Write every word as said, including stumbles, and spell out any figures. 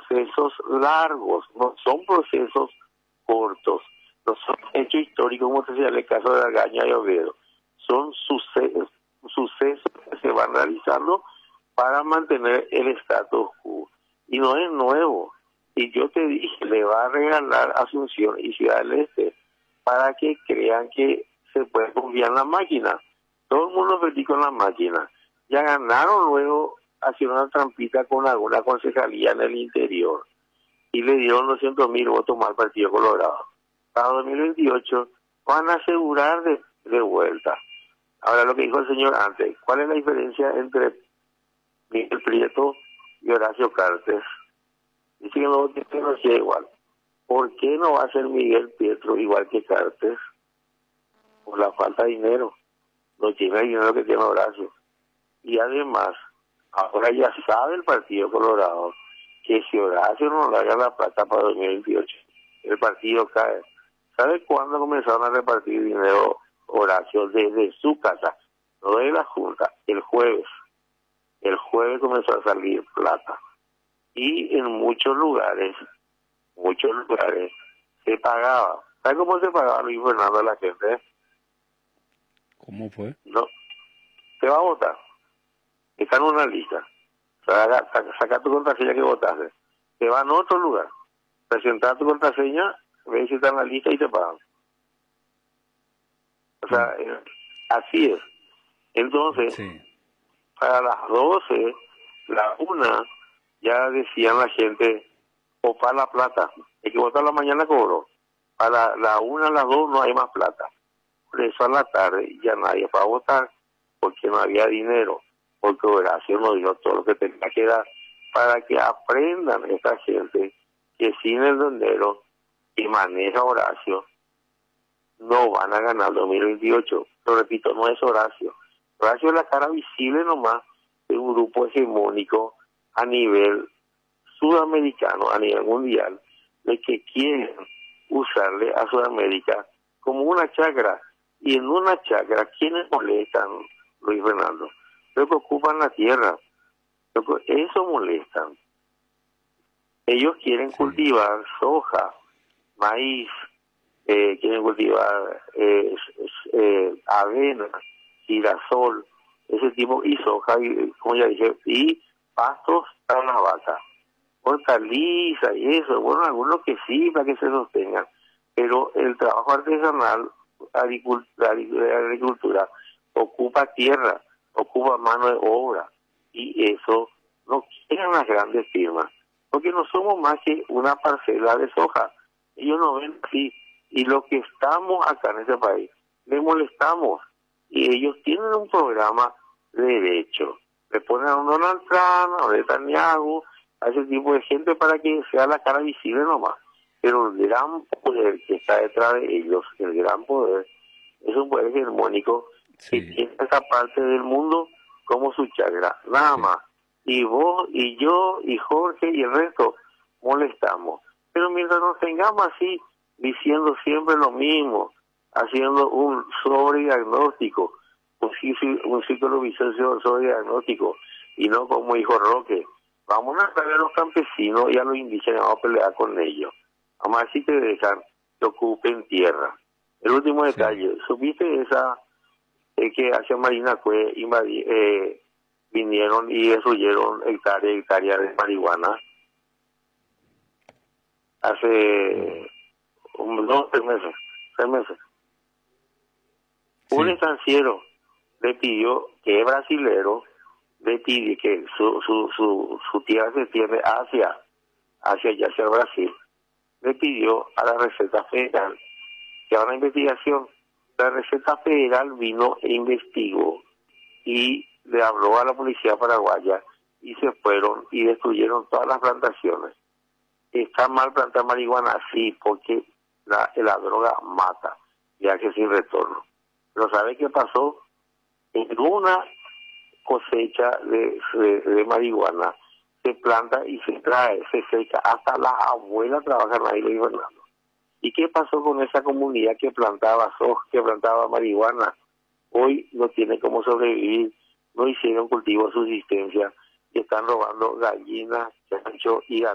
procesos largos, no son procesos cortos, no son hechos históricos como se decía en el caso de Argaña y Oviedo, son sucesos, sucesos que se van realizando para mantener el status quo. Y no es nuevo. Y yo te dije, le va a regalar Asunción y Ciudad del Este para que crean que se puede confiar en la máquina. Todo el mundo feliz con la máquina. Ya ganaron luego haciendo una trampita con alguna concejalía en el interior y le dieron doscientos mil votos más al Partido Colorado. Para dos mil veintiocho van a asegurar de, de vuelta. Ahora lo que dijo el señor antes, ¿cuál es la diferencia entre Miguel Prieto y Horacio Cartes? Dice que no tiene igual. ¿Por qué no va a ser Miguel Prieto igual que Cartes? Por la falta de dinero. No tiene el dinero que tiene Horacio. Y además, ahora ya sabe el Partido Colorado que si Horacio no le haga la plata para dos mil veintiocho, el partido cae. ¿Sabe cuándo comenzaron a repartir dinero Horacio? Desde su casa, no de la Junta, el jueves. El jueves comenzó a salir plata. Y en muchos lugares, muchos lugares, se pagaba. ¿Sabe cómo se pagaba Luis Fernando a la gente? ¿Cómo fue? No. Se va a votar. Está en una lista. Saca, saca, saca tu contraseña que votaste. Te va a otro lugar. Presentar tu contraseña, ves si está en la lista y te pagan. O sea, mm. eh, así es. Entonces, sí. Para las doce, la una, ya decían la gente, o para la plata. El que vota a la mañana cobró. Para la una, a las dos no hay más plata. Por eso a la tarde ya nadie va a votar, porque no había dinero. Porque Horacio nos dio todo lo que tenía que dar para que aprendan esta gente que sin el dinero que maneja Horacio no van a ganar el dos mil veintiocho. Lo repito, no es Horacio. Horacio es la cara visible nomás de un grupo hegemónico a nivel sudamericano, a nivel mundial, de que quieren usarle a Sudamérica como una chacra. Y en una chacra, ¿quiénes molestan, Luis Fernando? Los que ocupan la tierra. Eso molestan. Ellos quieren sí. cultivar soja, maíz, eh, quieren cultivar eh, eh, avena, girasol, ese tipo, y soja, y, como ya dije, y pastos para las vacas, hortalizas y eso, bueno, algunos que sí, para que se sostengan, pero el trabajo artesanal de agricultura ocupa tierra, ocupa mano de obra, y eso no quieren las grandes firmas, porque no somos más que una parcela de soja. Ellos no ven así, y lo que estamos acá en este país, les molestamos, y ellos tienen un programa de derecho. Le ponen a un Donald Trump, a un Netanyahu, a ese tipo de gente para que sea la cara visible nomás. Pero el gran poder que está detrás de ellos, el gran poder, es un poder hegemónico sí. que tiene esa parte del mundo como su chakra, nada sí. más. Y vos, y yo, y Jorge, y el resto, molestamos. Pero mientras nos tengamos así, diciendo siempre lo mismo, haciendo un sobrediagnóstico, un, un círculo vicioso sobrediagnóstico, y no como dijo Roque, vamos a traer a los campesinos y a los indígenas, vamos a pelear con ellos. Vamos a ver si te dejan que ocupen tierra. El último detalle, sí. ¿supiste esa eh, que hacia Marina Cue eh, vinieron y destruyeron hectáreas y hectáreas de marihuana? Hace un, dos, tres meses, tres meses. Sí. Un estanciero le pidió, que es brasilero, le pidió que su, su, su, su tierra se extiende hacia, hacia allá, hacia Brasil. Le pidió a la Receta Federal que haga una investigación. La Receta Federal vino e investigó y le habló a la policía paraguaya y se fueron y destruyeron todas las plantaciones. ¿Está mal plantar marihuana? Sí, porque la, la droga mata, ya que sin retorno. Pero ¿sabe qué pasó? En una cosecha de, de, de marihuana se planta y se trae, se seca. Hasta las abuelas trabajan ahí, Luis Fernando. ¿Y qué pasó con esa comunidad que plantaba soja, que plantaba marihuana? Hoy no tiene cómo sobrevivir, no hicieron cultivo de subsistencia y están robando gallinas, chancho y